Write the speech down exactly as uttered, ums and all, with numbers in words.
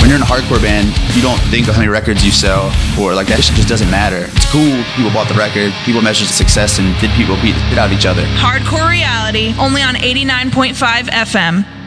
you're in a hardcore band, you don't think of how many records you sell, or like that shit just doesn't matter. It's cool, people bought the record, people measured success, and did people beat the shit out of each other. Hardcore Reality, only on eighty-nine point five F M.